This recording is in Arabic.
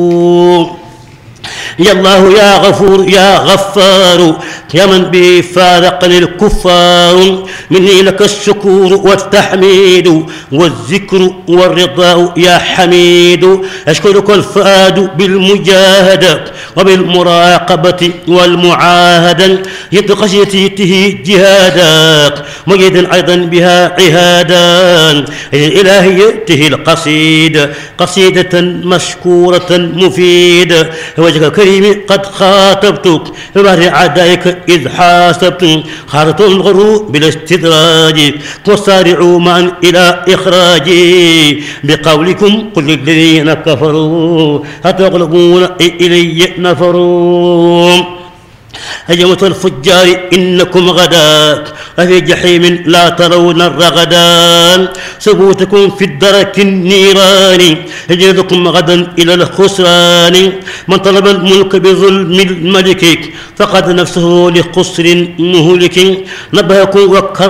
يا الله يا غفور يا غفار يا من به فارقني الكفار، مني لك الشكور والتحميد والذكر والرضا يا حميد. أشكرك الفؤاد بالمجاهدة وبالمراقبة والمعاهدة، يد خشيته جهادا مجيدا أيضا بها عهادا. إلهيته القصيدة قصيدة مشكورة مفيدة، وجهك الكريم قد خاطبتك ببحر عدائك إذ حاسبت، خارط الغروب بالاستدراج وسارعوا معا إلى إخراجي بقولكم قل للذين كفروا أتغلبون إلي نفروا. هجمة الفجار إنكم غدا أفي جحيم لا ترون الرغدان، ثبوتكم في الدرك النيران هجرتكم غدا إلى الخسران. من طلب الملك بظلم الملك فقد نفسه لخسر مهلك، نبهكم وكر